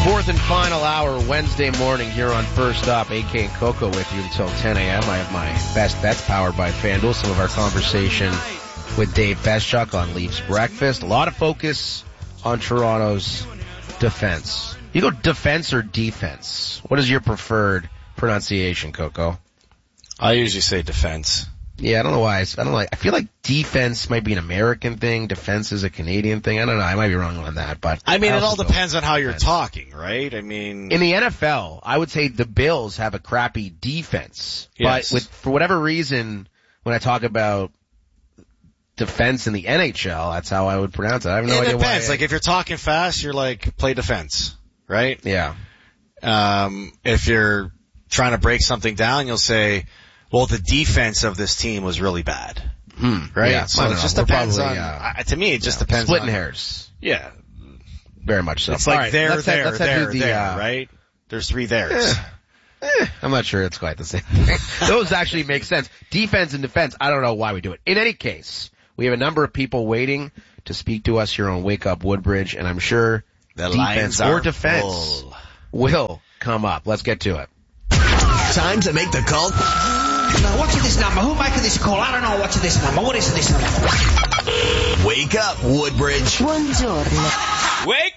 Fourth and final hour, Wednesday morning here on First Up. AK and Coco with you until 10 a.m. I have my best bets powered by FanDuel. Some of our conversation with Dave Feschuk on Leafs Breakfast. A lot of focus on Toronto's defense. You go defense or defense? What is your preferred pronunciation, Coco? I usually say defense. Yeah, I don't know why. I feel like defense might be an American thing. Defense is a Canadian thing. I don't know. I might be wrong on that, but I mean, it all depends on how you're talking, right? I mean, in the NFL, I would say the Bills have a crappy defense. Yes. But for whatever reason, when I talk about defense in the NHL, that's how I would pronounce it. I have no idea why. It depends. Like if you're talking fast, you're like play defense, right? Yeah. If you're trying to break something down, you'll say, well, the defense of this team was really bad. Right? Yeah, so it just depends on, to me, it just depends splitting on. hairs. Yeah. Very much so. It's like let's there, head right? There's three theirs. I'm not sure it's quite the same thing. Those actually make sense. Defense and defense, I don't know why we do it. In any case, we have a number of people waiting to speak to us here on Wake Up Woodbridge, and I'm sure the defense or defense full. will come up. Let's get to it. Time to make the call. Now, what's this number? Who making this call? I don't know what's this number. What is this number? Wake up, Woodbridge. Buongiorno. Wake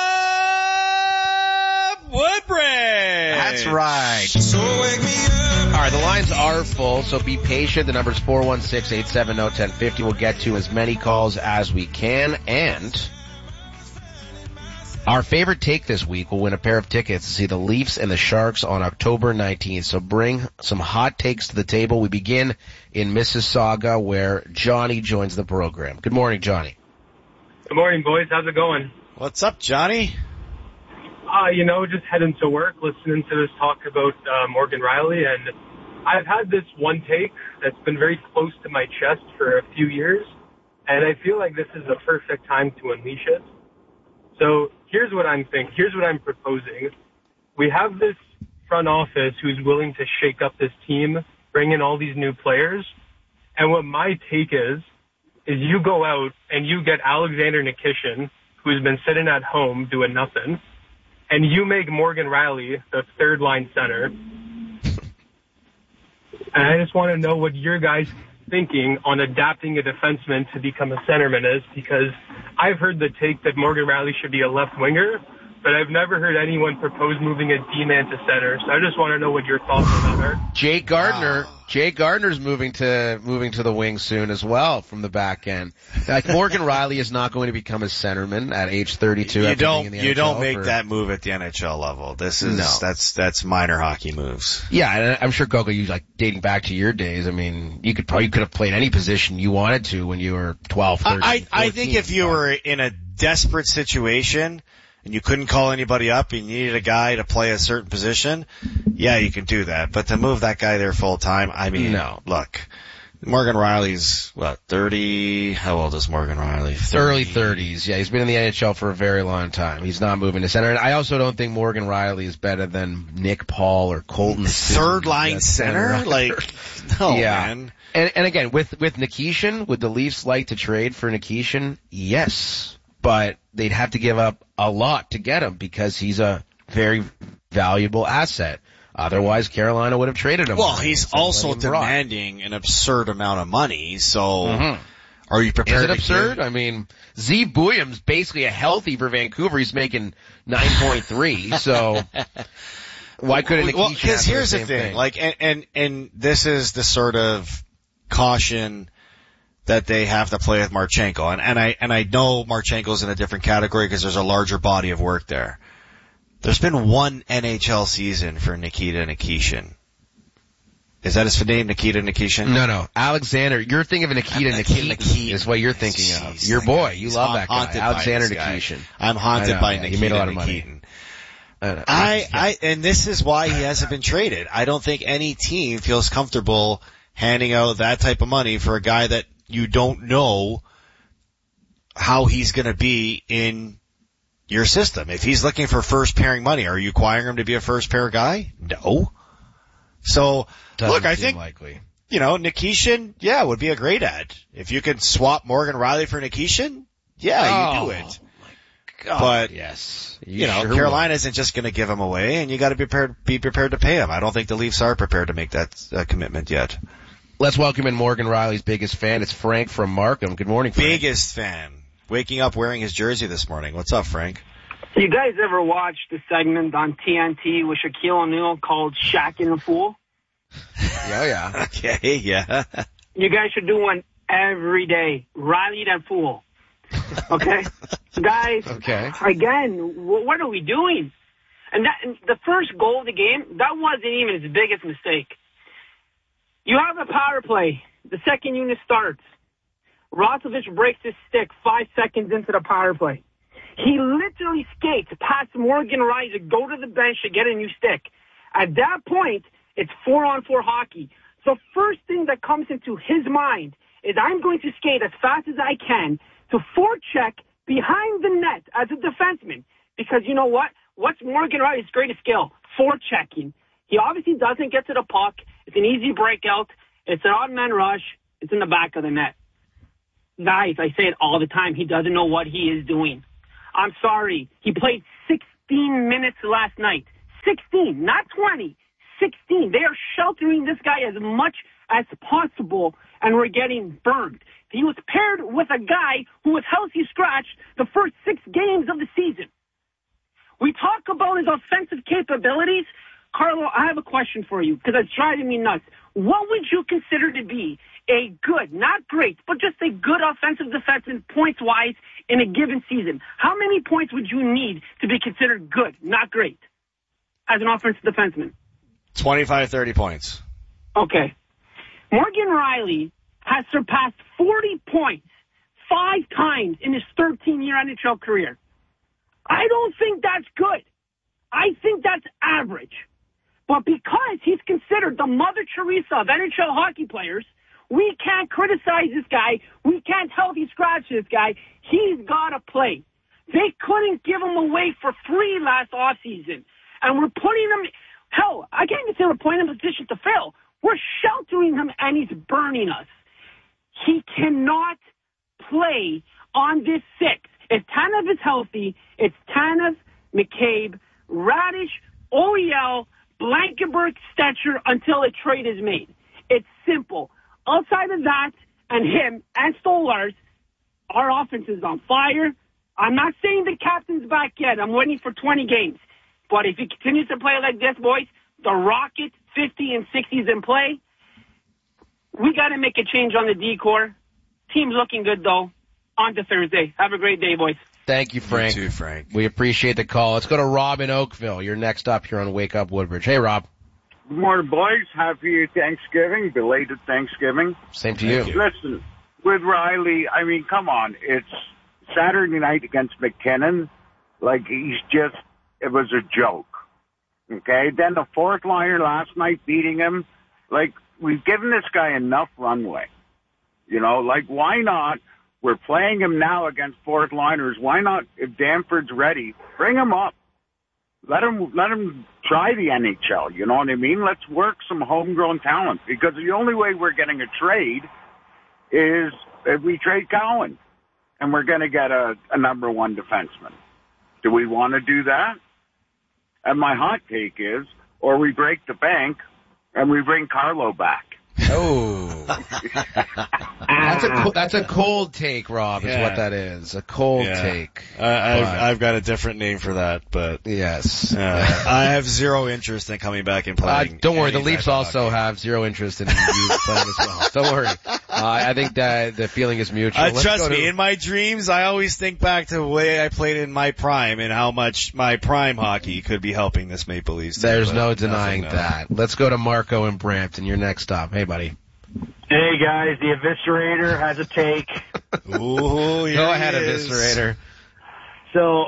up, Woodbridge. That's right. So wake me up. All right, the lines are full, so be patient. The number's 416-870-1050. We'll get to as many calls as we can, and our favorite take this week will win a pair of tickets to see the Leafs and the Sharks on October 19th. So bring some hot takes to the table. We begin in Mississauga, where Johnny joins the program. Good morning, Johnny. Good morning, boys. How's it going? What's up, Johnny? Just heading to work, listening to this talk about Morgan Rielly, and I've had this one take that's been very close to my chest for a few years, and I feel like this is the perfect time to unleash it. So here's what I'm thinking. Here's what I'm proposing. We have this front office who's willing to shake up this team, bring in all these new players, and what my take is you go out and you get Alexander Nikishin, who's been sitting at home doing nothing, and you make Morgan Rielly the third-line center. And I just want to know what your guys' thinking on adapting a defenseman to become a centerman is, because I've heard the take that Morgan Rielly should be a left winger, but I've never heard anyone propose moving a D-man to center. So I just want to know what your thoughts on that are. Jake Gardner's moving to the wing soon as well from the back end. Like Morgan Rielly is not going to become a centerman at age 32. You don't make that move at the NHL level. That's minor hockey moves. Yeah, and I'm sure Coco, you like dating back to your days. I mean, you could have played any position you wanted to when you were 12, 13, 14. I think if you were in a desperate situation and you couldn't call anybody up and you needed a guy to play a certain position, yeah, you can do that. But to move that guy there full time, I mean, no. Look, Morgan Rielly's, 30? How old is Morgan Rielly? 30. Early 30s. Yeah, he's been in the NHL for a very long time. He's not moving to center. And I also don't think Morgan Rielly is better than Nick Paul or Colton. Third line center? No, yeah. man. And again, with Nikishin, would the Leafs like to trade for Nikishin? Yes. But they'd have to give up a lot to get him because he's a very valuable asset. Otherwise, Carolina would have traded him. Well, he's also demanding an absurd amount of money, so are you prepared? Is it absurd? I mean, Z Bouillam's basically a healthy for Vancouver. He's making 9.3, so why couldn't Nikishin? Well, because here's the thing, and this is the sort of caution that they have to play with Marchenko. And I know Marchenko's in a different category because there's a larger body of work there. There's been one NHL season for Nikita Nikishin. Is that his name, Nikita Nikishin? No. Alexander. You're thinking of Nikita Nikitin is what you're thinking of. Your boy. You love that guy. Alexander Nikishin. I'm haunted by Nikita He made a lot of Nikitin. money. And this is why he hasn't been traded. I don't think any team feels comfortable handing out that type of money for a guy that you don't know how he's going to be in your system. If he's looking for first pairing money, are you acquiring him to be a first pair guy? No. So, look, I think, likely. Nikishin, would be a great ad. If you could swap Morgan Rielly for Nikishin, you do it. But yes, Carolina isn't just going to give him away, and you got to be prepared to pay him. I don't think the Leafs are prepared to make that commitment yet. Let's welcome in Morgan Riley's biggest fan. It's Frank from Markham. Good morning, Frank. Biggest fan. Waking up wearing his jersey this morning. What's up, Frank? You guys ever watch the segment on TNT with Shaquille O'Neal called Shaqtin' a Fool? Yeah. Okay, yeah. You guys should do one every day. Riley that fool. Okay? Guys, Okay. Again, what are we doing? And the first goal of the game, that wasn't even his biggest mistake. You have a power play. The second unit starts. Roslovic breaks his stick 5 seconds into the power play. He literally skates past Morgan Riley to go to the bench to get a new stick. At that point, it's 4-on-4 hockey. So first thing that comes into his mind is I'm going to skate as fast as I can to forecheck behind the net as a defenseman. Because you know what? What's Morgan Riley's greatest skill? Forechecking. He obviously doesn't get to the puck. It's an easy breakout. It's an odd man rush. It's in the back of the net. Guys, I say it all the time. He doesn't know what he is doing. I'm sorry. He played 16 minutes last night. 16, not 20. 16. They are sheltering this guy as much as possible, and we're getting burned. He was paired with a guy who was healthy scratched the first 6 games of the season. We talk about his offensive capabilities. Carlo, I have a question for you because it's driving me nuts. What would you consider to be a good, not great, but just a good offensive defenseman points-wise in a given season? How many points would you need to be considered good, not great, as an offensive defenseman? 25, 30 points. Okay. Morgan Riley has surpassed 40 points 5 times in his 13-year NHL career. I don't think that's good. I think that's average. But because he's considered the Mother Teresa of NHL hockey players, we can't criticize this guy. We can't healthy scratch this guy. He's got to play. They couldn't give him away for free last offseason. And we're putting him, hell, I can't even say we're putting him in a position to fail. We're sheltering him, and he's burning us. He cannot play on this 6. If Tanev is healthy, it's Tanev, McCabe, Radish, OEL, Blankenberg, Stetcher until a trade is made. It's simple. Outside of that, and him, and Stolarz, our offense is on fire. I'm not saying the captain's back yet. I'm waiting for 20 games. But if he continues to play like this, boys, the Rocket 50 and 60s in play, we got to make a change on the D-core. Team's looking good, though. On to Thursday. Have a great day, boys. Thank you, Frank. You too, Frank. We appreciate the call. Let's go to Rob in Oakville. You're next up here on Wake Up Woodbridge. Hey, Rob. Good morning, boys. Happy Thanksgiving, belated Thanksgiving. Same to you. Listen, with Riley, I mean, come on. It's Saturday night against McKinnon. Like, it was a joke. Okay? Then the fourth liner last night beating him. Like, we've given this guy enough runway. You know, like, why not? We're playing him now against fourth liners. Why not, if Danford's ready, bring him up. Let him try the NHL, you know what I mean? Let's work some homegrown talent, because the only way we're getting a trade is if we trade Cowan, and we're going to get a number 1 defenseman. Do we want to do that? And my hot take is, or we break the bank and we bring Carlo back. Oh. That's a cold take, Rob, is what that is. A cold take. I've got a different name for that, but yes. I have zero interest in coming back and playing. Don't worry, the Leafs also have zero interest in you playing as well. Don't worry. I think that the feeling is mutual. Trust me, in my dreams, I always think back to the way I played in my prime and how much my prime hockey could be helping this Maple Leafs team. There's no denying that. Let's go to Marco in Brampton. You're next up. Hey, buddy. Hey, guys, the Eviscerator has a take. Ooh, go ahead, Eviscerator. So,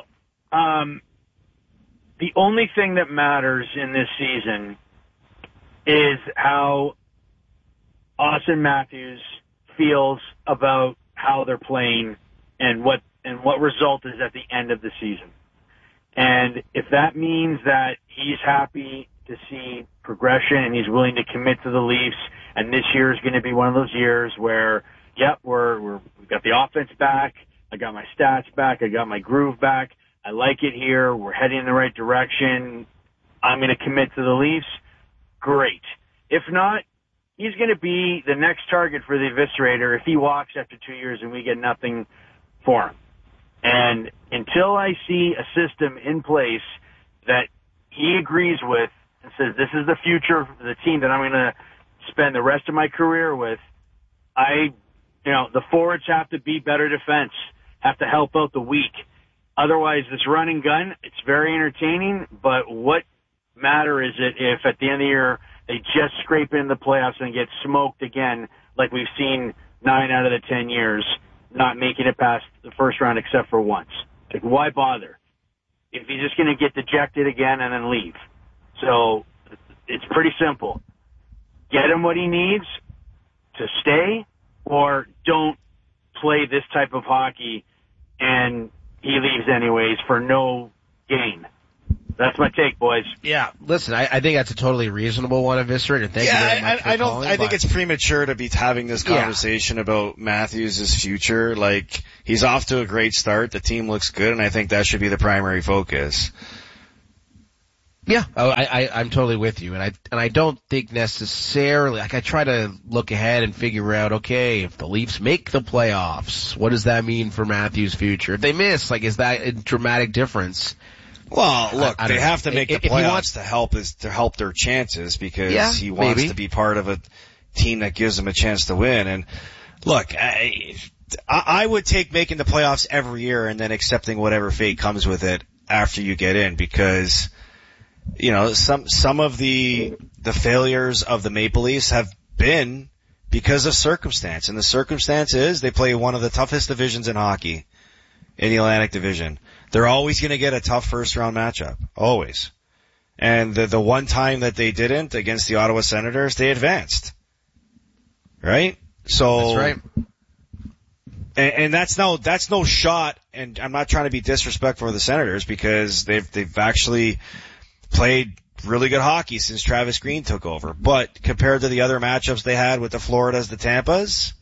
the only thing that matters in this season is how Austin Matthews feels about how they're playing and what result is at the end of the season. And if that means that he's happy to see progression and he's willing to commit to the Leafs, and this year is going to be one of those years where, yep, we've got the offense back, I got my stats back, I got my groove back, I like it here. We're heading in the right direction. I'm going to commit to the Leafs. Great. If not, he's going to be the next target for the eviscerator if he walks after 2 years and we get nothing for him. And until I see a system in place that he agrees with and says, this is the future of the team that I'm going to spend the rest of my career with, the forwards have to be better defense, have to help out the weak. Otherwise, this run and gun, it's very entertaining, but what matter is it if at the end of the year they just scrape in the playoffs and get smoked again like we've seen 9 out of the 10 years, not making it past the first round except for once? Like, why bother if he's just going to get dejected again and then leave? So it's pretty simple. Get him what he needs to stay, or don't play this type of hockey and he leaves anyways for no gain. That's my take, boys. Yeah, listen, I think that's a totally reasonable one, Eviscerator. Thank you very much for calling. I think it's premature to be having this conversation about Matthews' future. Like, he's off to a great start. The team looks good, and I think that should be the primary focus. Yeah, I'm totally with you, and I don't think necessarily, like, I try to look ahead and figure out, okay, if the Leafs make the playoffs, what does that mean for Matthews' future? If they miss, like, is that a dramatic difference? Well, look, they have to make the playoffs to help their chances, because he wants to be part of a team that gives him a chance to win. And look, I would take making the playoffs every year and then accepting whatever fate comes with it after you get in, because some of the failures of the Maple Leafs have been because of circumstance, and the circumstance is they play one of the toughest divisions in hockey, in the Atlantic Division. They're always going to get a tough first round matchup. Always. And the one time that they didn't against the Ottawa Senators, they advanced. Right? So. That's right. And that's no shot, and I'm not trying to be disrespectful of the Senators, because they've actually played really good hockey since Travis Green took over. But compared to the other matchups they had with the Floridas, the Tampas,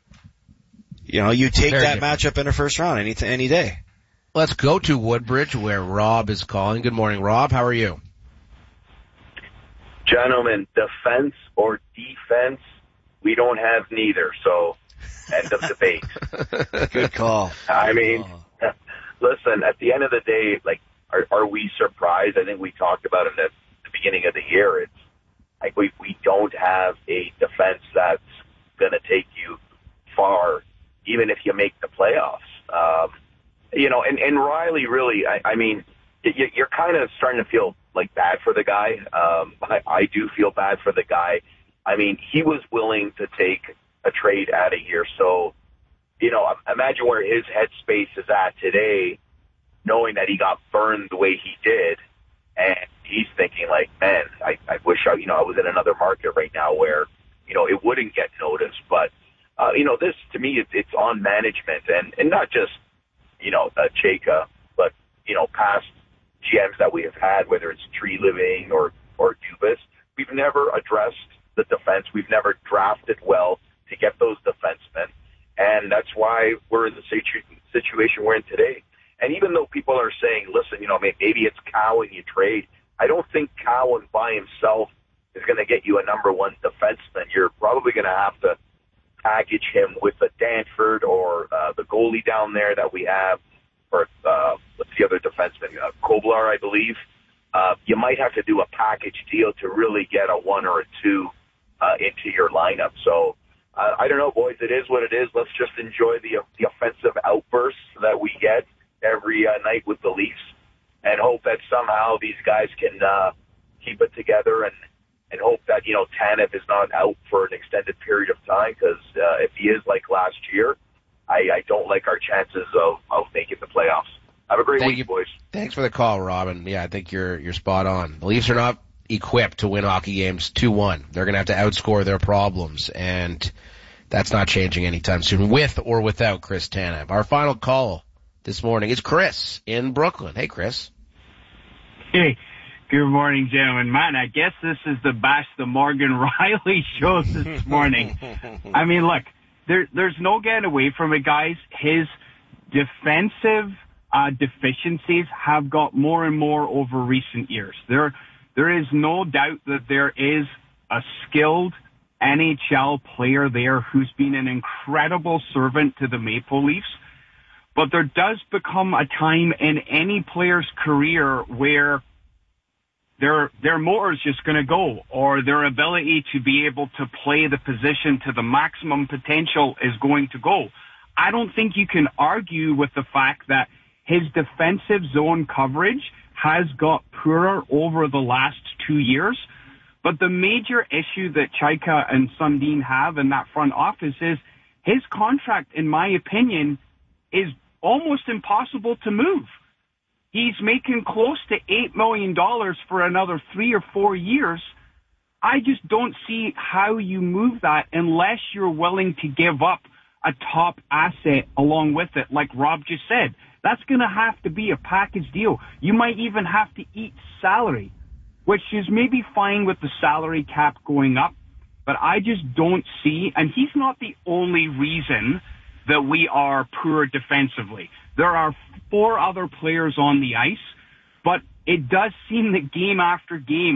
you take Very that different matchup in the first round any day. Let's go to Woodbridge, where Rob is calling. Good morning, Rob. How are you? Gentlemen, defense or defense, we don't have neither, so end of debate. Good call. I mean, listen, at the end of the day, like, are we surprised? I think we talked about it at the beginning of the year. It's like we don't have a defense that's going to take you far, even if you make the playoffs. And Riley, really, I mean, you're kind of starting to feel like bad for the guy. I do feel bad for the guy. I mean, he was willing to take a trade out of here. So, imagine where his headspace is at today, knowing that he got burned the way he did. And he's thinking like, man, I wish I was in another market right now where, it wouldn't get noticed. But, this to me, it's on management and not just, Chayka, but, past GMs that we have had, whether it's Tree Living or Dubas. We've never addressed the defense. We've never drafted well to get those defensemen. And that's why we're in the situation we're in today. And even though people are saying, listen, maybe it's Cowan you trade, I don't think Cowan by himself is going to get you a number one defenseman. You're probably going to have to package him with a Danford or the goalie down there that we have, or what's the other defenseman? Koblar, I believe. You might have to do a package deal to really get a one or a two into your lineup. So I don't know, boys. It is what it is. Let's just enjoy the offensive outbursts that we get every night with the Leafs, and hope that somehow these guys can keep it together, and hope that Tanev is not out for an extended period of time, because if he is like last year, I don't like our chances of making the playoffs. Have a great week, boys. Thanks for the call, Robin. Yeah, I think you're spot on. The Leafs are not equipped to win hockey games 2-1. They're going to have to outscore their problems, and that's not changing anytime soon, with or without Chris Tanev. Our final call this morning is Chris in Brooklyn. Hey, Chris. Hey, good morning, gentlemen. Man, I guess this is the Bash the Morgan Riley show this morning. I mean, look, there's no getting away from it, guys. His defensive deficiencies have got more and more over recent years. There is no doubt that there is a skilled NHL player there who's been an incredible servant to the Maple Leafs. But there does become a time in any player's career where their motor is just going to go, or their ability to be able to play the position to the maximum potential is going to go. I don't think you can argue with the fact that his defensive zone coverage has got poorer over the last 2 years. But the major issue that Chaika and Sundin have in that front office is his contract, in my opinion, is almost impossible to move. He's making close to $8 million for another 3 or 4 years. I just don't see how you move that unless you're willing to give up a top asset along with it, like Rob just said. That's going to have to be a package deal. You might even have to eat salary, which is maybe fine with the salary cap going up, but I just don't see, and he's not the only reason that we are poor defensively. There are 4 other players on the ice, but it does seem that game after game,